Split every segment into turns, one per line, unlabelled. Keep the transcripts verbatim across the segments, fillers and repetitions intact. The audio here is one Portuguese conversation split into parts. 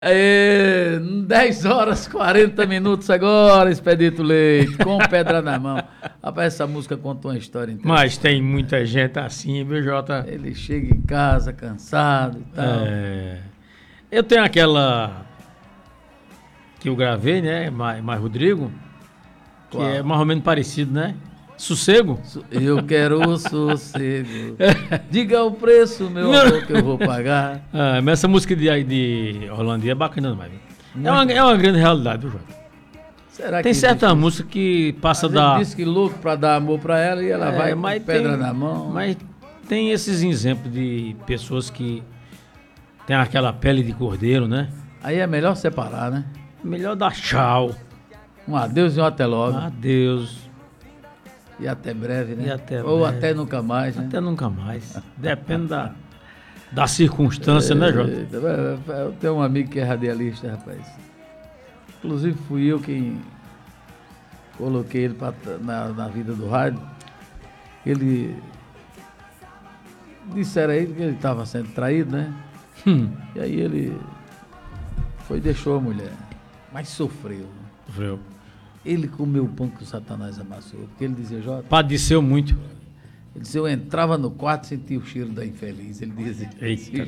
É, dez horas, quarenta minutos agora, Expedito Leite, com pedra na mão. Rapaz, essa música conta uma história interessante.
Mas tem muita gente assim, viu, Jota?
Ele chega em casa cansado e tal.
É, eu tenho aquela que eu gravei, né, mais, mais Rodrigo, que
Qual?
é mais ou menos parecido, né? Sossego.
Eu quero o sossego. Diga o preço, meu amor, que eu vou pagar.
Ah, mas essa música de, de Rolandia é bacana demais. É uma, é uma grande realidade, viu, Jota?
Será
Tem
que
certa
existe?
música que passa
Ele
da...
disse que louco pra dar amor pra ela e ela
É,
vai com
mas
pedra
tem-
na mão.
Mas tem esses exemplos de pessoas que tem aquela pele de cordeiro, né?
Aí é melhor separar, né?
Melhor dar tchau.
Um adeus e um até logo.
Adeus.
E até breve, né?
E até
Ou
breve.
até nunca mais, né?
Até nunca mais. Depende da, da circunstância, né, Jota?
Eita, eu tenho um amigo que é radialista, rapaz. Inclusive fui eu quem coloquei ele pra, na, na vida do rádio. Ele disseram aí que ele estava sendo traído, né?
Hum.
E aí ele foi e deixou a mulher. Mas sofreu.
Viu?
Ele comeu o pão que o Satanás amassou. Porque ele dizia, Jota,
Padeceu muito.
ele dizia, eu entrava no quarto e sentia o cheiro da infeliz. Ele dizia.
Eita.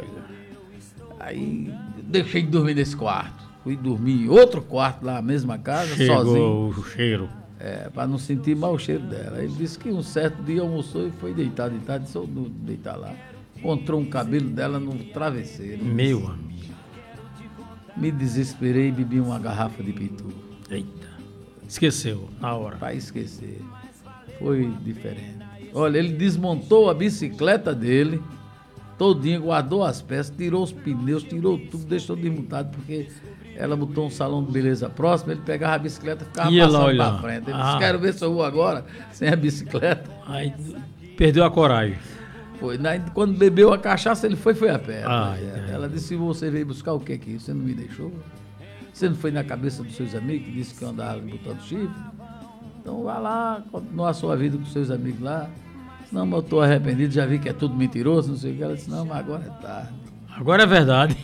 Aí deixei de dormir nesse quarto. Fui dormir em outro quarto lá, na mesma casa,
Chegou
sozinho.
o cheiro.
É, para não sentir mal o cheiro dela. Ele disse que um certo dia almoçou e foi deitar, deitar, disse, eu não deitar lá. Encontrou um cabelo dela no travesseiro.
Meu amigo.
Me desesperei e bebi uma garrafa de pitu.
Eita. Esqueceu, na hora.
Para esquecer. Foi diferente. Olha, ele desmontou a bicicleta dele, todinha, guardou as peças, tirou os pneus, tirou tudo, deixou desmontado, porque ela botou um salão de beleza próximo, ele pegava a bicicleta e ficava
Ia lá
passando
olhar.
para frente. Ele
Ah.
disse, quero ver se eu vou agora sem a bicicleta.
Aí perdeu a coragem.
Foi. Na- Quando bebeu a cachaça, ele foi foi a pé.
Ai,
rapaz.
ai.
Ela disse, você veio buscar o que aqui? Você não me deixou? Você não foi na cabeça dos seus amigos que disse que eu andava botando chifre? Então vá lá, continua a sua vida com seus amigos lá. Não, mas eu estou arrependido, já vi que é tudo mentiroso, não sei o que. Ela disse, não, mas agora é tarde.
Agora é verdade.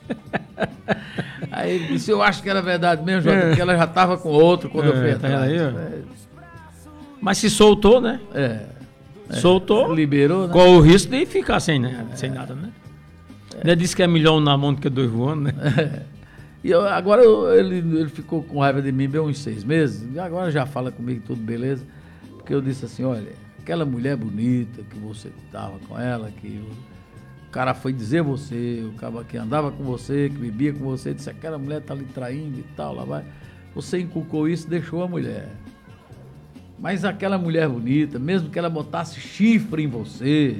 Aí ele disse, eu acho que era verdade mesmo, Jota, porque ela já estava com outro quando eu fui
É, tá
atrás.
aí, ó. Mas se soltou, né?
É, é.
Soltou.
Liberou, né?
Com o risco de ficar sem, né? sem nada, né? Ainda disse que é milhão na mão do que dois voando, né?
E eu- agora eu- ele, ele ficou com raiva de mim bem uns seis meses, e agora já fala comigo tudo beleza, porque eu disse assim, olha, aquela mulher bonita que você estava com ela, que o cara foi dizer você, o cara que andava com você, que bebia com você, disse, aquela mulher tá lhe traindo e tal, lá vai. Você inculcou isso, deixou a mulher. Mas aquela mulher bonita, mesmo que ela botasse chifre em você,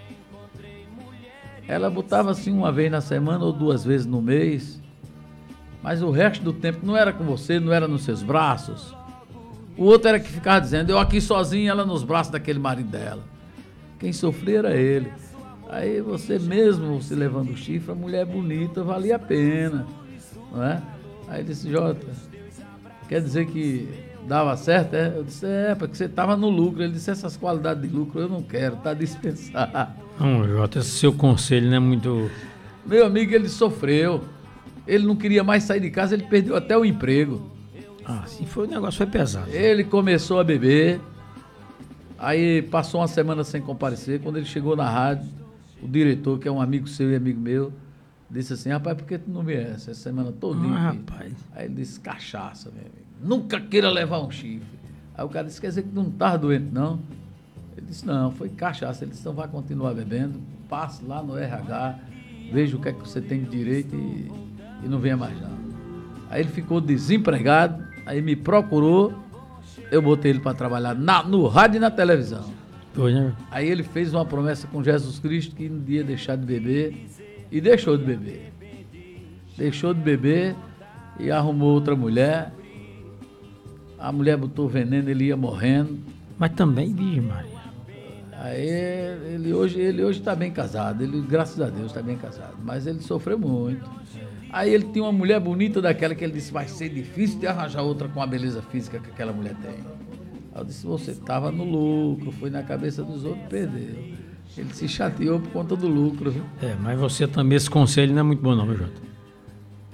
ela botava assim uma vez na semana ou duas vezes no mês, mas o resto do tempo não era com você, não era nos seus braços. O outro era que ficava dizendo, eu aqui sozinho, ela nos braços daquele marido dela. Quem sofria era ele. Aí você mesmo se levando o chifre, a mulher bonita, valia a pena, não é? Aí ele disse, Jota, quer dizer que dava certo, é? Eu disse, é, porque você estava no lucro. Ele disse, essas qualidades de lucro eu não quero, está dispensado.
Não, Jota, esse seu conselho não é muito...
Meu amigo, ele sofreu. Ele não queria mais sair de casa, ele perdeu até o emprego.
Ah, sim, foi, o negócio foi pesado.
Ele começou a beber, aí passou uma semana sem comparecer. Quando ele chegou na rádio, o diretor, que é um amigo seu e amigo meu, disse assim, rapaz, por que tu não viesse essa semana todinha
Ah,
aqui?
rapaz.
Aí ele disse, cachaça, meu amigo. Nunca queira levar um chifre. Aí o cara disse, quer dizer que tu não estava doente, não? Ele disse, não, foi cachaça. Ele disse, então vai continuar bebendo, passe lá no R H, veja o que é que você tem de direito e, e não venha mais não. Aí ele ficou desempregado, aí me procurou, eu botei ele para trabalhar na, no rádio e na televisão.
Foi, né?
Aí ele fez uma promessa com Jesus Cristo que não ia deixar de beber e deixou de beber. Deixou de beber e arrumou outra mulher. A mulher botou veneno, ele ia morrendo.
Mas também, Virgem Maria.
Aí ele hoje ele hoje está bem casado, ele graças a Deus está bem casado, mas ele sofreu muito. Aí ele tinha uma mulher bonita daquela que ele disse, vai ser difícil de arranjar outra com a beleza física que aquela mulher tem. Aí eu disse, você estava no lucro, foi na cabeça dos outros, perdeu. Ele se chateou por conta do lucro, viu?
É, mas você também, esse conselho não é muito bom não, viu, Jota?